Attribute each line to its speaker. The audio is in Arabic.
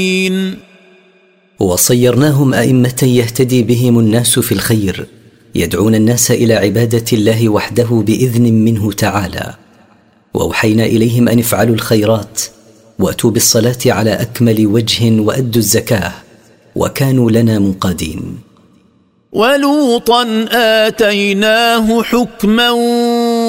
Speaker 1: وصيرناهم أئمة يهتدي بهم الناس في الخير، يدعون الناس إلى عبادة الله وحده بإذن منه تعالى. وأوحينا إليهم أن افعلوا الخيرات وأتوا بالصلاة على أكمل وجه وأدوا الزكاة وكانوا لنا منقادين.
Speaker 2: ولوطا آتيناه حكما